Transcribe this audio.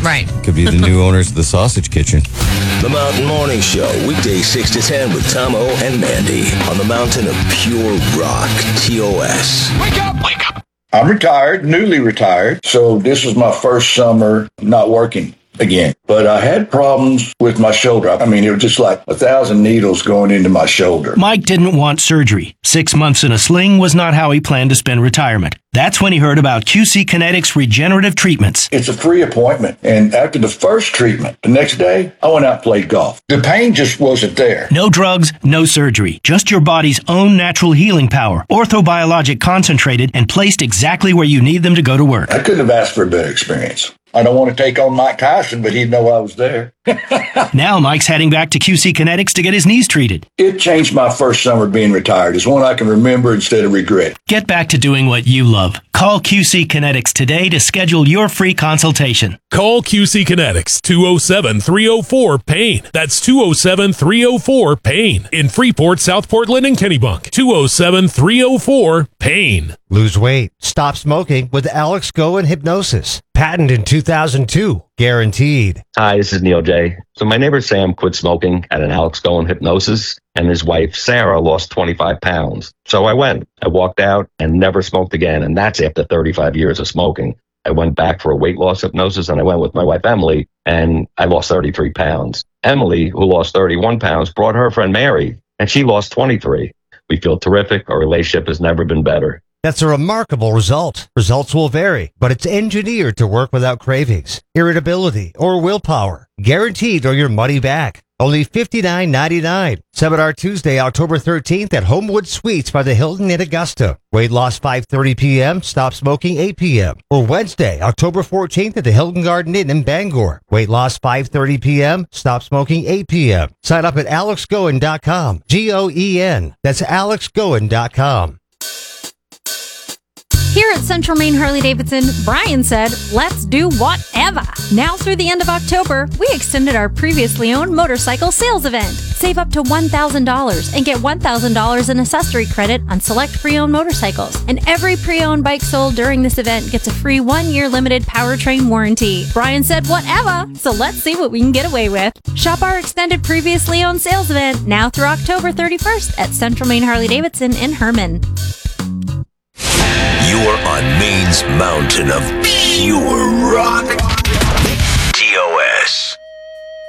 Right. Could be the new owners of the Sausage Kitchen. The Mountain Morning Show, weekdays 6 to 10 with Tom O and Mandy on the mountain of pure rock, TOS. Wake up! Wake up! I'm retired, newly retired, so this was my first summer not working again. But I had problems with my shoulder. I mean, it was just like 1,000 needles going into my shoulder. Mike didn't want surgery. 6 months in a sling was not how he planned to spend retirement. That's when he heard about QC Kinetics regenerative treatments. It's a free appointment. And after the first treatment, the next day, I went out and played golf. The pain just wasn't there. No drugs, no surgery. Just your body's own natural healing power. Orthobiologic concentrated and placed exactly where you need them to go to work. I couldn't have asked for a better experience. I don't want to take on Mike Tyson, but he'd know I was there. Now Mike's heading back to QC Kinetics to get his knees treated. It changed my first summer being retired. It's one I can remember instead of regret. Get back to doing what you love. Call QC Kinetics today to schedule your free consultation. Call QC Kinetics, 207-304-PAIN. That's 207-304-PAIN. In Freeport, South Portland, and Kennebunk. 207-304-PAIN. Lose weight. Stop smoking with Alex Go and Hypnosis. Patent in 2002. Guaranteed. Hi, this is Neil J. So my neighbor Sam quit smoking at an Alex Go and Hypnosis, and his wife Sarah lost 25 pounds. So I went. I walked out and never smoked again, and that's after 35 years of smoking. I went back for a weight loss hypnosis, and I went with my wife Emily, and I lost 33 pounds. Emily, who lost 31 pounds, brought her friend Mary, and she lost 23. We feel terrific. Our relationship has never been better. That's a remarkable result. Results will vary, but it's engineered to work without cravings, irritability, or willpower. Guaranteed or your money back. Only $59.99. Seminar Tuesday, October 13th at Homewood Suites by the Hilton in Augusta. Weight loss 5:30 p.m., stop smoking 8 p.m. Or Wednesday, October 14th at the Hilton Garden Inn in Bangor. Weight loss 5:30 p.m., stop smoking 8 p.m. Sign up at alexgoen.com. Goen. That's alexgoen.com. Here at Central Maine Harley-Davidson, Brian said, let's do whatever. Now through the end of October, we extended our previously owned motorcycle sales event. Save up to $1,000 and get $1,000 in accessory credit on select pre-owned motorcycles. And every pre-owned bike sold during this event gets a free 1-year limited powertrain warranty. Brian said, whatever, so let's see what we can get away with. Shop our extended previously owned sales event now through October 31st at Central Maine Harley-Davidson in Herman. You're on Maine's mountain of pure rock, TOS.